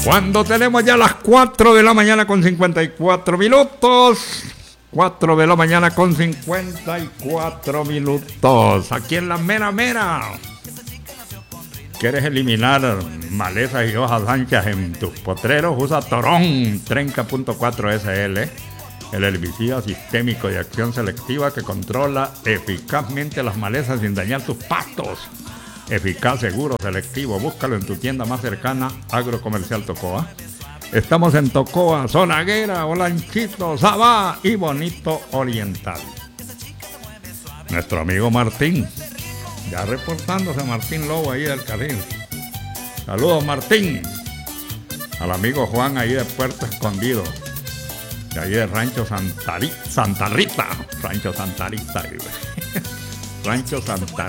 Cuando tenemos ya las 4 de la mañana con 54 minutos. 4 de la mañana con 54 minutos. Aquí en la mera mera. ¿Quieres eliminar malezas y hojas anchas en tus potreros? Usa Torón 30.4 SL. El herbicida sistémico de acción selectiva que controla eficazmente las malezas sin dañar tus pastos. Eficaz, seguro, selectivo. Búscalo en tu tienda más cercana, Agrocomercial Tocoa. Estamos en Tocoa, Zonaguera, Olanchito, Sabá y Bonito Oriental. Nuestro amigo Martín, ya reportándose Martín Lobo ahí del Carril. Saludos, Martín. Al amigo Juan ahí de Puerto Escondido. De ahí de Rancho Santa Rita. Rancho Santa Rita. Rancho Santa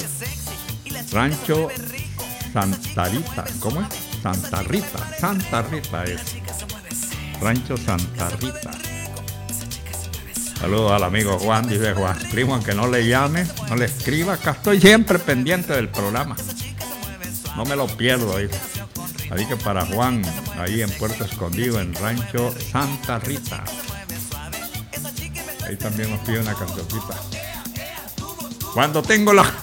Rita. ¿Cómo es? Santa Rita es. Rancho Santa Rita. Saludos al amigo Juan, dice Juan. Primo, aunque no le llame, no le escriba, acá estoy siempre pendiente del programa. No me lo pierdo, dice. Así que para Juan, ahí en Puerto Escondido, en Rancho Santa Rita. Ahí también nos pide una cancioncita. Cuando tengo las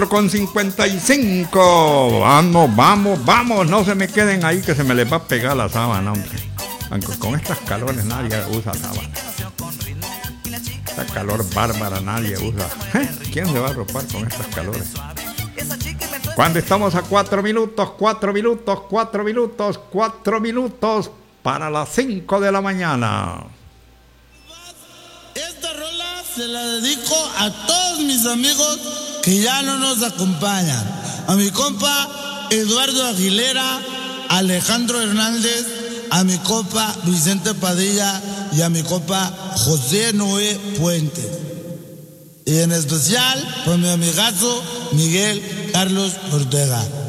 4:55. Vamos, no se me queden ahí que se me les va a pegar la sábana, hombre. Aunque con estas calores nadie usa sábana. Esta calor bárbara nadie usa. ¿Quién se va a arropar con estas calores? Cuando estamos a 4 minutos para las 5 de la mañana. Esta rola se la dedico a todos mis amigos que ya no nos acompañan. A mi compa Eduardo Aguilera, Alejandro Hernández, a mi compa Vicente Padilla y a mi compa José Noé Puente. Y en especial, por mi amigazo Miguel Carlos Ortega.